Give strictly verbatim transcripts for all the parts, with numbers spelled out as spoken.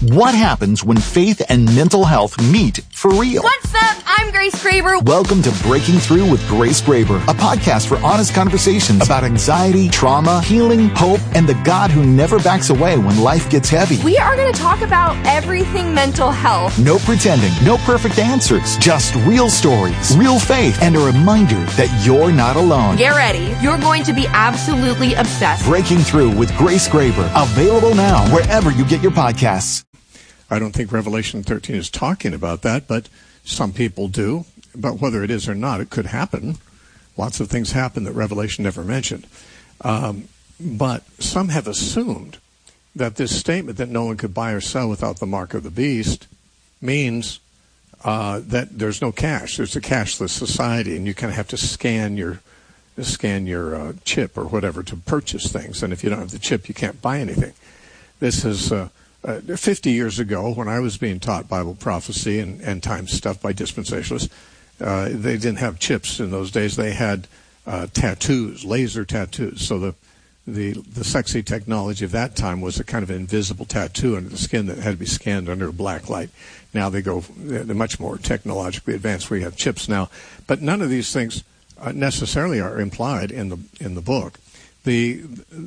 What happens when faith and mental health meet for real? What's up? I'm Grace Graber. Welcome to Breaking Through with Grace Graber, a podcast for honest conversations about anxiety, trauma, healing, hope, and the God who never backs away when life gets heavy. We are going to talk about everything mental health. No pretending, no perfect answers, just real stories, real faith, and a reminder that you're not alone. Get ready. You're going to be absolutely obsessed. Breaking Through with Grace Graber, available now wherever you get your podcasts. I don't think Revelation thirteen is talking about that, but some people do. But whether it is or not, it could happen. Lots of things happen that Revelation never mentioned. Um, but some have assumed that this statement that no one could buy or sell without the mark of the beast means uh, that there's no cash. There's a cashless society, and you kind of have to scan your scan your uh, chip or whatever to purchase things. And if you don't have the chip, you can't buy anything. This is... Uh, Uh, fifty years ago, when I was being taught Bible prophecy and end time stuff by dispensationalists, uh, they didn't have chips in those days. They had uh, tattoos, laser tattoos. So the, the the sexy technology of that time was a kind of invisible tattoo under the skin that had to be scanned under a black light. Now they go, they're much more technologically advanced where you have chips now. But none of these things uh, necessarily are implied in the in the book. The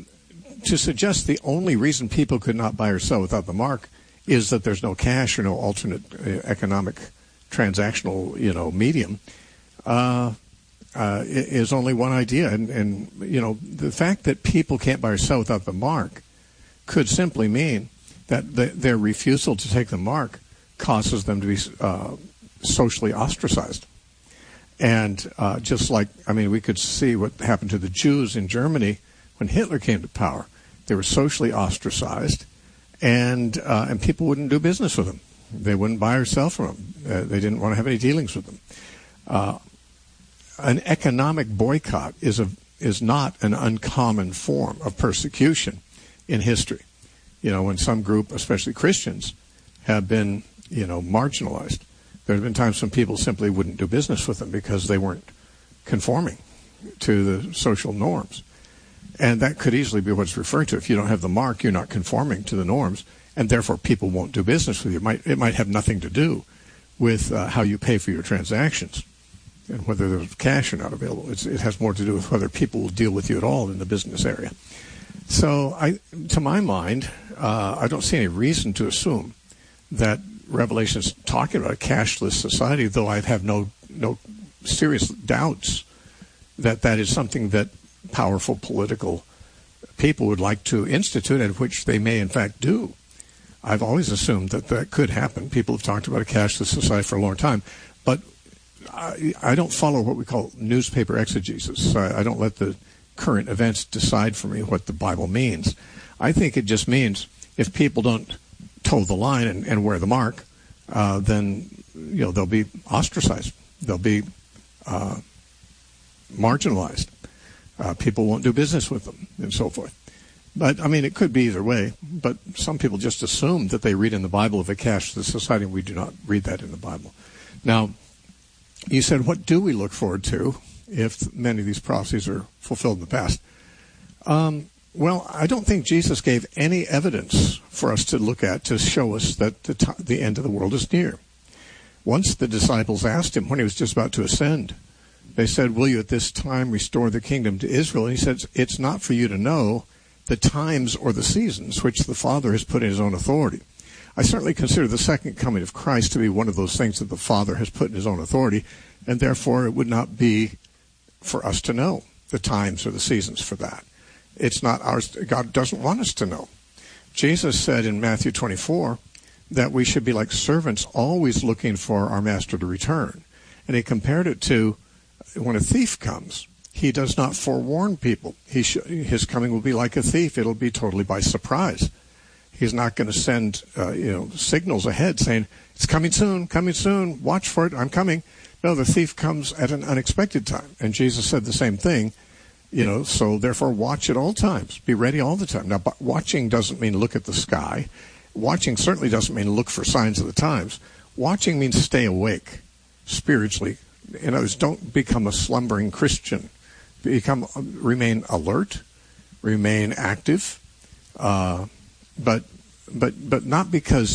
To suggest the only reason people could not buy or sell without the mark is that there's no cash or no alternate uh, economic transactional, you know, medium, uh, uh, is only one idea. And, and, you know, the fact that people can't buy or sell without the mark could simply mean that the, their refusal to take the mark causes them to be uh, socially ostracized. And uh, just like, I mean, we could see what happened to the Jews in Germany when Hitler came to power. They were socially ostracized, and uh, and people wouldn't do business with them. They wouldn't buy or sell from them. Uh, they didn't want to have any dealings with them. Uh, an economic boycott is a is not an uncommon form of persecution in history. You know, when some group, especially Christians, have been, you know, marginalized, there have been times when people simply wouldn't do business with them because they weren't conforming to the social norms. And that could easily be what's referred to. If you don't have the mark, you're not conforming to the norms, and therefore people won't do business with you. It might, it might have nothing to do with uh, how you pay for your transactions and whether there's cash or not available. It's, it has more to do with whether people will deal with you at all in the business area. So, I, to my mind, uh, I don't see any reason to assume that Revelation is talking about a cashless society, though I have no no serious doubts that that is something that powerful political people would like to institute, and which they may in fact do. I've always assumed that that could happen. People have talked about a cashless society for a long time, but I, I don't follow what we call newspaper exegesis. I, I don't let the current events decide for me what the Bible means. I think it just means if people don't toe the line and, and wear the mark, uh, then you know they'll be ostracized. They'll be uh, marginalized. Uh, people won't do business with them, and so forth. But, I mean, it could be either way. But some people just assume that they read in the Bible of a cashless society. We do not read that in the Bible. Now, you said, what do we look forward to if many of these prophecies are fulfilled in the past? Um, well, I don't think Jesus gave any evidence for us to look at to show us that the, t- the end of the world is near. Once the disciples asked him when he was just about to ascend, they said, will you at this time restore the kingdom to Israel? And he said, it's not for you to know the times or the seasons which the Father has put in his own authority. I certainly consider the second coming of Christ to be one of those things that the Father has put in his own authority, and therefore it would not be for us to know the times or the seasons for that. It's not ours. God doesn't want us to know. Jesus said in Matthew twenty-four that we should be like servants always looking for our master to return. And he compared it to when a thief comes, he does not forewarn people. He sh- his coming will be like a thief. It'll be totally by surprise. He's not going to send, uh, you know, signals ahead saying, it's coming soon, coming soon, watch for it, I'm coming. No, the thief comes at an unexpected time. And Jesus said the same thing, you know, so therefore watch at all times. Be ready all the time. Now, watching doesn't mean look at the sky. Watching certainly doesn't mean look for signs of the times. Watching means stay awake spiritually. In other words, don't become a slumbering Christian. Become, remain alert, remain active, uh, but but but not because